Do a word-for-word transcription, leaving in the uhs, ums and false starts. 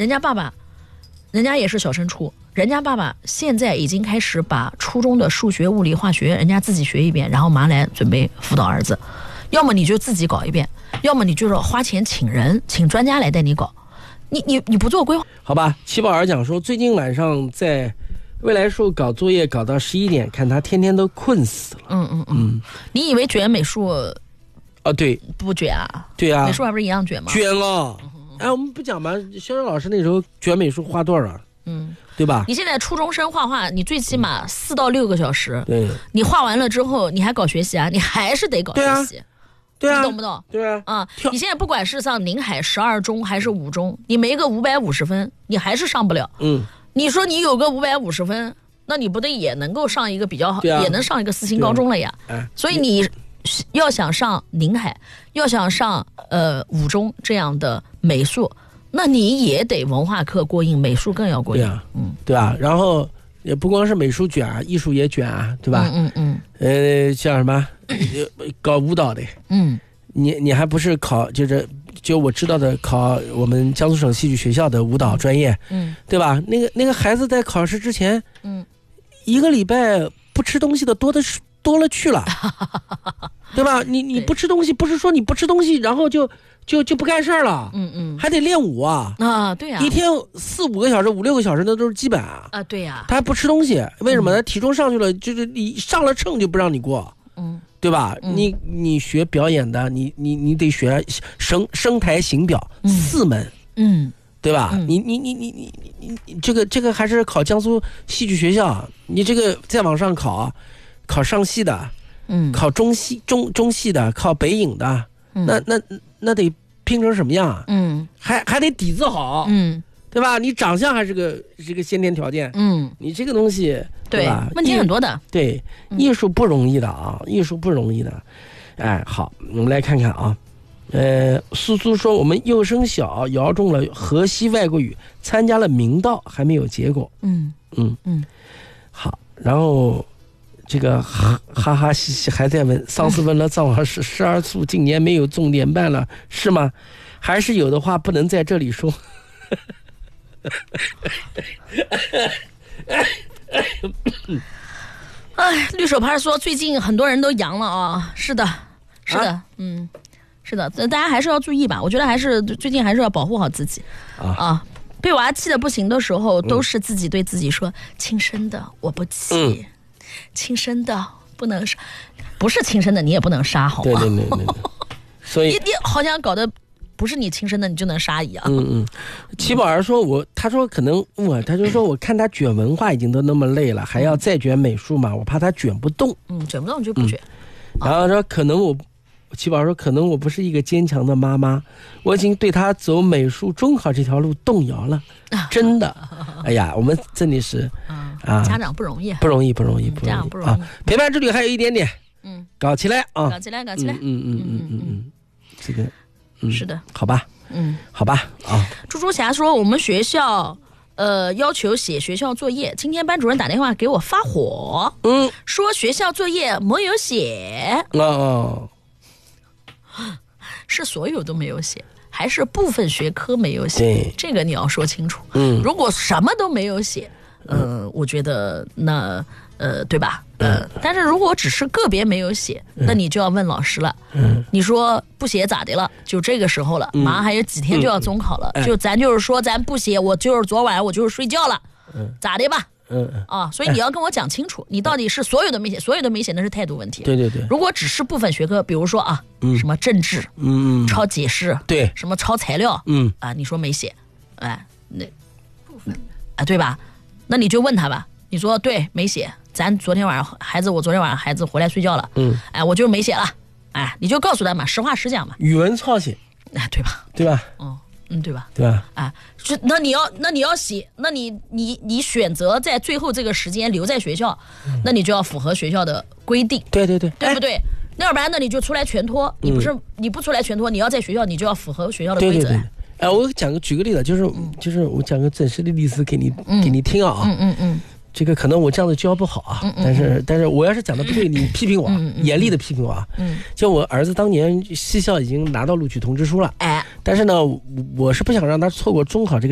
人家爸爸，人家也是小升初，人家爸爸现在已经开始把初中的数学、物理、化学，人家自己学一遍，然后马上来准备辅导儿子。要么你就自己搞一遍，要么你就是花钱请人，请专家来带你搞。你你你不做规划， 好吧？七宝儿讲说，最近晚上在未来树搞作业搞到十一点，看他天天都困死了。 嗯嗯嗯。你以为卷美术？ 哦，对， 不卷啊？ 对啊， 美术还不是一样卷吗？ 卷了。哎，我们不讲吗？肖肖老师那时候卷美术花多少？ 嗯， 对吧？ 你现在初中生画画，你最起码四到六个小时。 对。 你画完了之后，你还搞学习啊？你还是得搞学习。 对啊， 你懂不懂？ 对啊。 啊，你现在不管是上宁海十二中还是五中，你没个五百五十分，你还是上不了。 嗯。 你说你有个五百五十分，那你不得也能够上一个比较好， 啊、 也能上一个四星高中了呀？ 哎， 所以你要想上宁海，要想上呃五中这样的美术，那你也得文化课过硬，美术更要过硬。 对啊，嗯，对吧？然后也不光是美术卷啊，艺术也卷啊，对吧？ 嗯嗯嗯。呃，像什么搞舞蹈的， 嗯， 你你还不是考，就是就我知道的考我们江苏省戏剧学校的舞蹈专业， 嗯， 对吧？那个那个孩子在考试之前， 嗯， 一个礼拜不吃东西的多的是多了去了，对吧？你你不吃东西，不是说你不吃东西，然后就就就不干事儿了， 嗯嗯， 还得练舞啊啊，对啊， 一天四五个小时、五六个小时，那都是基本啊啊，对呀、啊， 他还不吃东西，为什么？他、嗯、体重上去了，就是你上了秤就不让你过， 嗯， 对吧？嗯、你你学表演的，你你你得学声声台形表、嗯、四门， 嗯。 对吧？ 嗯、 你你你你你你你这个这个还是考江苏戏剧学校，你这个再往上考，考上戏的， 嗯， 考中戏中中戏的，考北影的， 嗯、 那那那得拼成什么样？ 嗯， 还还得底子好， 嗯， 对吧？你长相还是个是个先天条件， 嗯， 你这个东西，对吧？ 问题很多的， 对，艺术不容易的啊，艺术不容易的。哎，好，我们来看看啊。呃，苏苏说我们幼升小摇中了河西外国语，参加了明道，还没有结果。 嗯嗯嗯， 好，然后这个哈哈哈嘻嘻还在问，上次问了张老师，十二处今年没有重点办了，是吗？还是有的话不能在这里说。 哎，绿手牌说最近很多人都阳了啊，是的，是的，啊、嗯。是的，大家还是要注意吧。我觉得还是最近还是要保护好自己啊。啊被娃气的不行的时候，都是自己对自己说：“嗯、亲生的我不气，嗯、亲生的不能杀，不是亲生的你也不能杀，好吗？” 对对对对对。所以你你好像搞得不是你亲生的你就能杀一样。 嗯嗯。齐宝儿说我，他说可能我，他就说我看他卷文化已经都那么累了，还要再卷美术嘛，我怕他卷不动。 嗯，卷不动就不卷。 嗯、然后说可能我。齐宝说：“可能我不是一个坚强的妈妈，我已经对他走美术中考这条路动摇了，真的。哎呀，我们真的是啊， 家长不容易， 不容易，不容易，不容易， 家长不容易啊！陪伴之旅还有一点点， 嗯， 搞起来啊， 搞起来，搞起来， 嗯嗯嗯嗯嗯嗯，这个，嗯， 是的， 好吧， 嗯， 好吧，啊。 猪猪侠说我们学校。”呃，要求写学校作业。今天班主任打电话给我发火， 嗯， 说学校作业没有写。 哦， 是所有都没有写，还是部分学科没有写？这个你要说清楚。 嗯， 如果什么都没有写，呃，我觉得那呃，对吧？呃，嗯、但是如果只是个别没有写，嗯、那你就要问老师了。 嗯， 你说不写咋的了？就这个时候了，马上还有几天就要中考了， 嗯、 就咱就是说咱不写，我就是昨晚我就是睡觉了， 嗯， 咋的吧？ 嗯啊，所以你要跟我讲清楚，你到底是所有的没写，所有的没写那是态度问题。 对对对。 如果只是部分学科，比如说啊， 嗯、 什么政治， 嗯， 抄解释， 对， 什么抄材料， 嗯啊，你说没写，哎，那部分啊，对吧？那你就问他吧，你说对没写。咱昨天晚上孩子，我昨天晚上孩子回来睡觉了， 嗯， 哎，我就没写了，哎，你就告诉他嘛，实话实讲嘛。 语文抄写， 哎，对吧？ 对吧？ 嗯嗯，对吧？ 对吧？ 哎，就那你要那你要写，那你你你选择在最后这个时间留在学校，嗯、那你就要符合学校的规定， 对对对， 对不对？哎、那要不然那你就出来全托，你不是、嗯、你不出来全托，你要在学校，你就要符合学校的规则。 对对对。哎，我讲个举个例子，就是、嗯、就是我讲个真实的例子给你、嗯、给你听啊。 嗯嗯嗯。 这个可能我这样子教不好啊， 嗯嗯但是但是我要是讲的不对，你批评我， 嗯嗯严厉的批评我啊。 嗯， 就我儿子当年戏校已经拿到录取通知书了， 哎， 但是呢，我是不想让他错过中考这个。